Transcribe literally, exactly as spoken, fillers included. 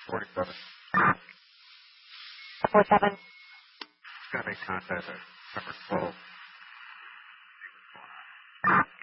forty-seven. four seven. Gonna make contact at number twelve.